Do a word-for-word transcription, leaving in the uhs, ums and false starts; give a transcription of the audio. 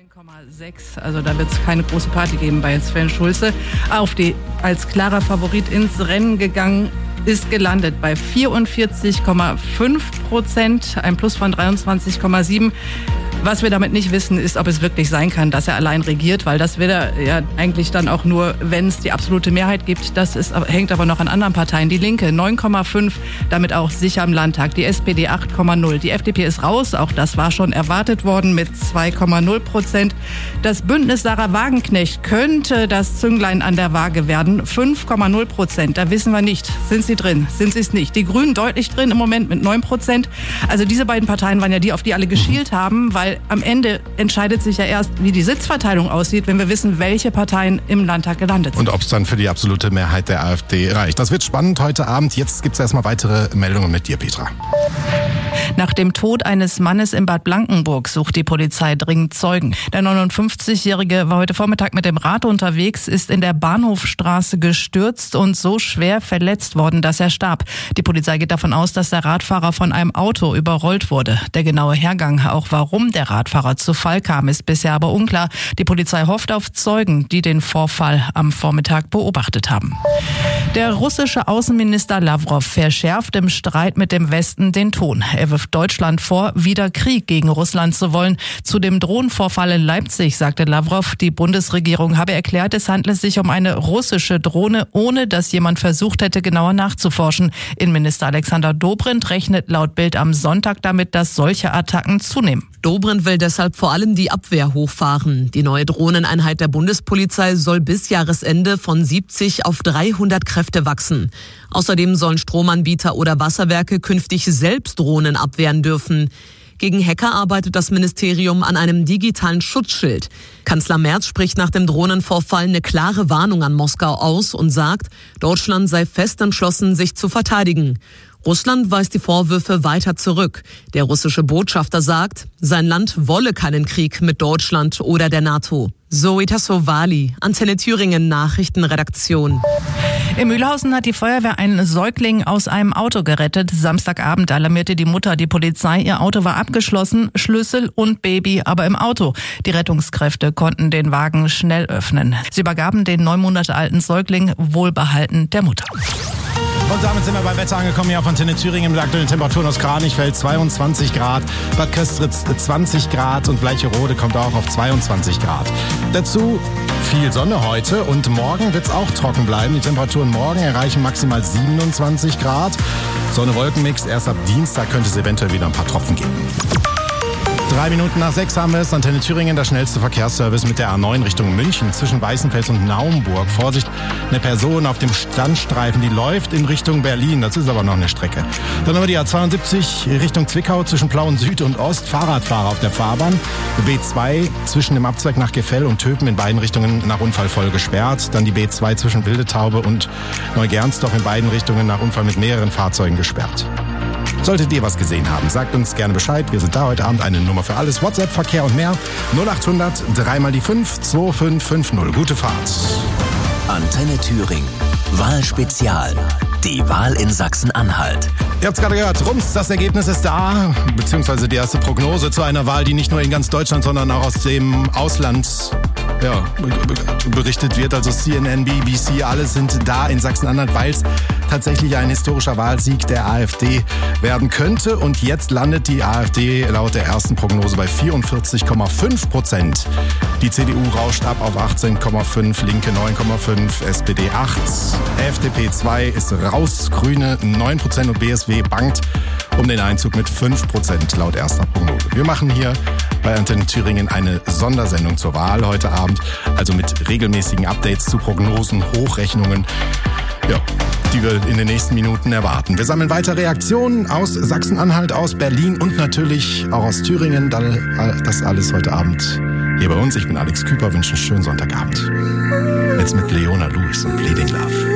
neun Komma sechs, also da wird es keine große Party geben bei Sven Schulze. Auf die als klarer Favorit ins Rennen gegangen ist gelandet bei vierundvierzig Komma fünf Prozent, ein Plus von dreiundzwanzig Komma sieben. Was wir damit nicht wissen, ist, ob es wirklich sein kann, dass er allein regiert, weil das wird er ja eigentlich dann auch nur, wenn es die absolute Mehrheit gibt. Das ist, hängt aber noch an anderen Parteien. Die Linke neun Komma fünf, damit auch sicher im Landtag. Die S P D acht Komma null. Die F D P ist raus, auch das war schon erwartet worden mit zwei Komma null Prozent. Das Bündnis Sarah Wagenknecht könnte das Zünglein an der Waage werden. fünf Komma null Prozent, da wissen wir nicht. Sind sie drin? Sind sie es nicht? Die Grünen deutlich drin im Moment mit neun Prozent. Also diese beiden Parteien waren ja die, auf die alle geschielt haben, weil am Ende entscheidet sich ja erst, wie die Sitzverteilung aussieht, wenn wir wissen, welche Parteien im Landtag gelandet sind. Und ob es dann für die absolute Mehrheit der AfD reicht. Das wird spannend heute Abend. Jetzt gibt es erstmal weitere Meldungen mit dir, Petra. Nach dem Tod eines Mannes in Bad Blankenburg sucht die Polizei dringend Zeugen. Der neunundfünfzigjährige war heute Vormittag mit dem Rad unterwegs, ist in der Bahnhofstraße gestürzt und so schwer verletzt worden, dass er starb. Die Polizei geht davon aus, dass der Radfahrer von einem Auto überrollt wurde. Der genaue Hergang, auch warum der Radfahrer zu Fall kam, ist bisher aber unklar. Die Polizei hofft auf Zeugen, die den Vorfall am Vormittag beobachtet haben. Der russische Außenminister Lavrov verschärft im Streit mit dem Westen den Ton. Er wirft Deutschland vor, wieder Krieg gegen Russland zu wollen. Zu dem Drohnenvorfall in Leipzig sagte Lavrov, die Bundesregierung habe erklärt, es handle sich um eine russische Drohne, ohne dass jemand versucht hätte, genauer nachzuforschen. Innenminister Alexander Dobrindt rechnet laut Bild am Sonntag damit, dass solche Attacken zunehmen. Dobrindt will deshalb vor allem die Abwehr hochfahren. Die neue Drohneneinheit der Bundespolizei soll bis Jahresende von siebzig auf dreihundert Kräfte wachsen. Außerdem sollen Stromanbieter oder Wasserwerke künftig selbst Drohnen abwehren dürfen. Gegen Hacker arbeitet das Ministerium an einem digitalen Schutzschild. Kanzler Merz spricht nach dem Drohnenvorfall eine klare Warnung an Moskau aus und sagt, Deutschland sei fest entschlossen, sich zu verteidigen. Russland weist die Vorwürfe weiter zurück. Der russische Botschafter sagt, sein Land wolle keinen Krieg mit Deutschland oder der NATO. Zoe Tassovali, Antenne Thüringen Nachrichtenredaktion. In Mühlhausen hat die Feuerwehr einen Säugling aus einem Auto gerettet. Samstagabend alarmierte die Mutter die Polizei. Ihr Auto war abgeschlossen, Schlüssel und Baby aber im Auto. Die Rettungskräfte konnten den Wagen schnell öffnen. Sie übergaben den neun Monate alten Säugling wohlbehalten der Mutter. Und damit sind wir beim Wetter angekommen hier auf Antenne Thüringen mit aktuellen Temperaturen aus Kranichfeld zweiundzwanzig Grad, Bad Köstritz zwanzig Grad und Bleicherode kommt auch auf zweiundzwanzig Grad. Dazu viel Sonne heute und morgen wird es auch trocken bleiben. Die Temperaturen morgen erreichen maximal siebenundzwanzig Grad. Sonne-Wolkenmix, erst ab Dienstag könnte es eventuell wieder ein paar Tropfen geben. Drei Minuten nach sechs haben wir es. Antenne Thüringen, der schnellste Verkehrsservice mit der A neun Richtung München zwischen Weißenfels und Naumburg. Vorsicht, eine Person auf dem Standstreifen, die läuft in Richtung Berlin. Das ist aber noch eine Strecke. Dann haben wir die A zweiundsiebzig Richtung Zwickau zwischen Plauen Süd und Ost. Fahrradfahrer auf der Fahrbahn. B zwei zwischen dem Abzweig nach Gefell und Töpen in beiden Richtungen nach Unfall voll gesperrt. Dann die B zwei zwischen Wildetaube und Neugernsdorf in beiden Richtungen nach Unfall mit mehreren Fahrzeugen gesperrt. Solltet ihr was gesehen haben, sagt uns gerne Bescheid. Wir sind da heute Abend, eine Nummer für alles. WhatsApp, Verkehr und mehr. null acht hundert, dreimal die fünf, zwei fünf fünf null. Gute Fahrt. Antenne Thüringen. Wahlspezial. Die Wahl in Sachsen-Anhalt. Ihr habt es gerade gehört, rums, das Ergebnis ist da. Beziehungsweise die erste Prognose zu einer Wahl, die nicht nur in ganz Deutschland, sondern auch aus dem Ausland ja, berichtet wird. Also C N N, B B C, alle sind da in Sachsen-Anhalt, weil es tatsächlich ein historischer Wahlsieg der AfD werden könnte. Und jetzt landet die AfD laut der ersten Prognose bei vierundvierzig Komma fünf Prozent. Die C D U rauscht ab auf achtzehn Komma fünf, Linke neun Komma fünf, S P D acht, F D P zwei ist raus, Grüne neun Prozent und B S W bangt um den Einzug mit fünf Prozent laut erster Prognose. Wir machen hier bei Antenne Thüringen eine Sondersendung zur Wahl heute Abend, also mit regelmäßigen Updates zu Prognosen, Hochrechnungen, ja, die wir in den nächsten Minuten erwarten. Wir sammeln weiter Reaktionen aus Sachsen-Anhalt, aus Berlin und natürlich auch aus Thüringen. Das alles heute Abend hier bei uns. Ich bin Alex Küper, wünsche einen schönen Sonntagabend. Jetzt mit Leona Lewis und Bleeding Love.